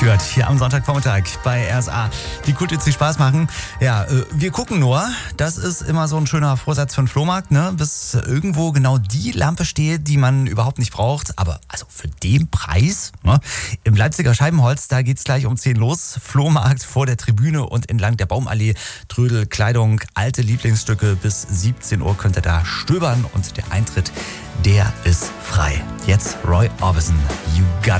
Stewart hier am Sonntagvormittag bei RSA. Die Kulthits, die Spaß machen. Ja, wir gucken nur. Das ist immer so ein schöner Vorsatz für den Flohmarkt, ne? Bis irgendwo genau die Lampe steht, die man überhaupt nicht braucht. Aber also für den Preis, ne? Im Leipziger Scheibenholz, da geht's gleich um 10 los. Flohmarkt vor der Tribüne und entlang der Baumallee. Trödel, Kleidung, alte Lieblingsstücke. Bis 17 Uhr könnt ihr da stöbern und der Eintritt, der ist frei. Jetzt Roy Orbison. You got